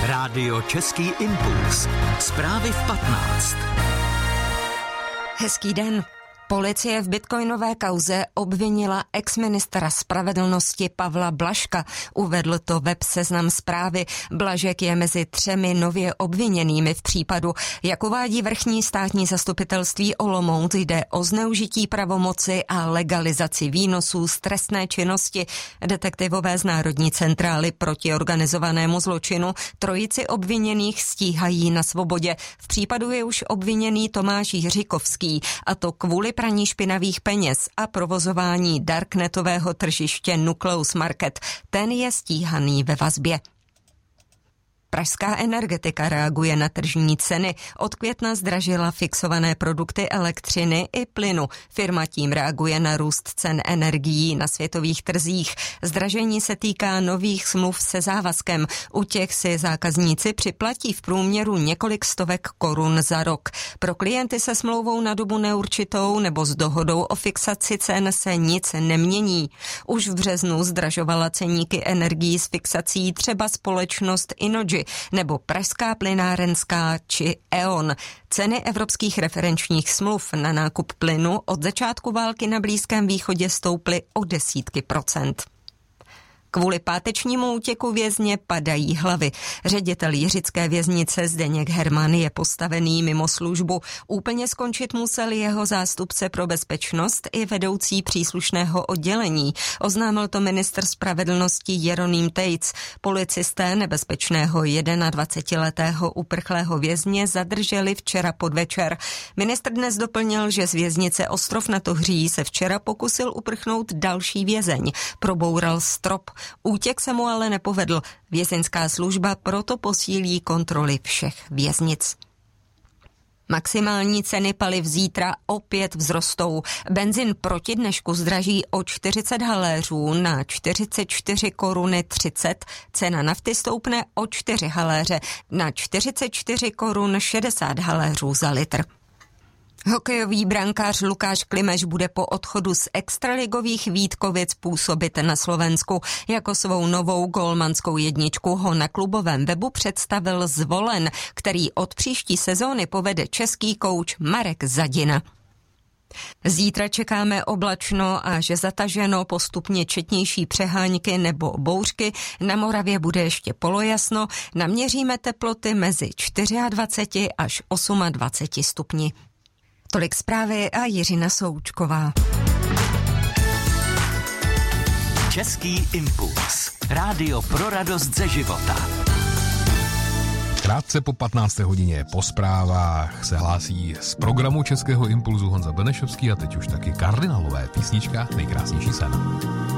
Rádio Český impuls. Zprávy v 15. Hezký den. Policie v bitcoinové kauze obvinila exministra spravedlnosti Pavla Blažka. Uvedl to web Seznam Zprávy. Blažek je mezi 3 nově obviněnými v případu. Jak uvádí vrchní státní zastupitelství Olomouc, jde o zneužití pravomoci a legalizaci výnosů z trestné činnosti. Detektivové z Národní centrály proti organizovanému zločinu trojici obviněných stíhají na svobodě. V případu je už obviněný Tomáš Jiříkovský, a to kvůli praní špinavých peněz a provozování darknetového tržiště Nucleus Market. Ten je stíhaný ve vazbě. Pražská energetika reaguje na tržní ceny. Od května zdražila fixované produkty elektřiny i plynu. Firma tím reaguje na růst cen energií na světových trzích. Zdražení se týká nových smluv se závazkem. U těch si zákazníci připlatí v průměru několik stovek korun za rok. Pro klienty se smlouvou na dobu neurčitou nebo s dohodou o fixaci cen se nic nemění. Už v březnu zdražovala ceníky energií s fixací třeba společnost Innogy nebo Pražská plynárenská či E.ON. Ceny evropských referenčních smluv na nákup plynu od začátku války na Blízkém východě stouply o desítky procent. Kvůli pátečnímu útěku vězně padají hlavy. Ředitel jiřické věznice Zdeněk Herman je postavený mimo službu. Úplně skončit musel jeho zástupce pro bezpečnost i vedoucí příslušného oddělení. Oznámil to ministr spravedlnosti Jeroným Tejc. Policisté nebezpečného 21letého uprchlého vězně zadrželi včera podvečer. Ministr dnes doplnil, že z věznice Ostrov nad Ohří se včera pokusil uprchnout další vězeň. Proboural strop. Útěk se mu ale nepovedl. Vězeňská služba proto posílí kontroly všech věznic. Maximální ceny paliv zítra opět vzrostou. Benzin proti dnešku zdraží o 40 haléřů na 44 koruny 30. Cena nafty stoupne o 4 haléře na 44 korun 60 haléřů za litr. Hokejový brankář Lukáš Klimeš bude po odchodu z extraligových Vítkovic působit na Slovensku. Jako svou novou gólmanskou jedničku ho na klubovém webu představil Zvolen, který od příští sezóny povede český kouč Marek Zadina. Zítra čekáme oblačno až zataženo, postupně četnější přehánky nebo bouřky. Na Moravě bude ještě polojasno. Naměříme teploty mezi 24 až 28 stupni. Tolik zprávy a Jiřina Součková. Český impuls. Rádio pro radost ze života. Krátce po 15. hodině po zprávách se hlásí z programu Českého impulzu Honza Benešovský a teď už taky kardinálové písnička Nejkrásnější sen.